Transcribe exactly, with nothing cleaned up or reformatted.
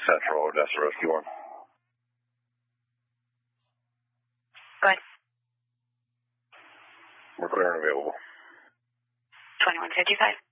Central Odessa Rescue one. Go ahead. We're clear and available. twenty-one fifty-five.